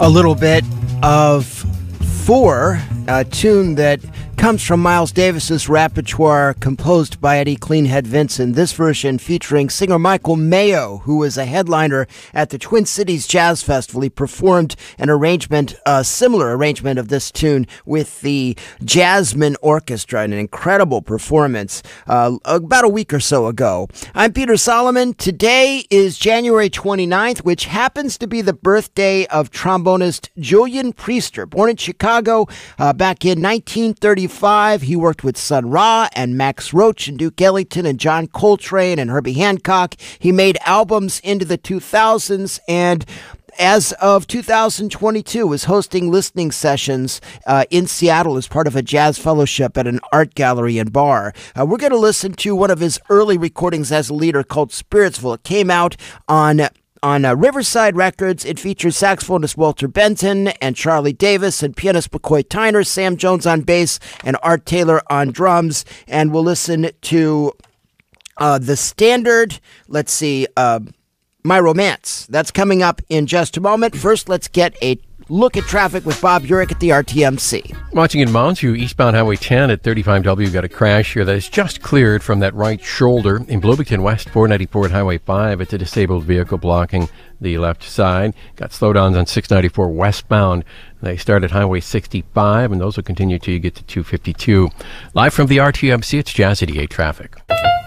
A little bit of Four, a tune that comes from Miles Davis's repertoire, composed by Eddie Cleanhead Vinson. This version featuring singer Michael Mayo, who was a headliner at the Twin Cities Jazz Festival. He performed an arrangement, a similar arrangement of this tune with the Jasmine Orchestra, an incredible performance about a week or so ago. I'm Peter Solomon. Today is January 29th, which happens to be the birthday of trombonist Julian Priester. Born in Chicago back in 1935, he worked with Sun Ra and Max Roach and Duke Ellington and John Coltrane and Herbie Hancock. He made albums into the 2000s, and as of 2022, was hosting listening sessions in Seattle as part of a jazz fellowship at an art gallery and bar. We're going to listen to one of his early recordings as a leader called Spiritsville. It came out on Riverside Records. It features saxophonist Walter Benton and Charlie Davis and pianist McCoy Tyner, Sam Jones on bass, and Art Taylor on drums. And we'll listen to the standard, My Romance. That's coming up in just a moment. First, let's get a look at traffic with Bob Urich at the RTMC. Watching in Mounds View, eastbound Highway 10 at 35W, got a crash here that is just cleared from that right shoulder. In Bloomington West, 494 at Highway 5, it's a disabled vehicle blocking the left side. Got slowdowns on 694 westbound. They start at Highway 65, and those will continue till you get to 252. Live from the RTMC, it's Jazz 88 traffic.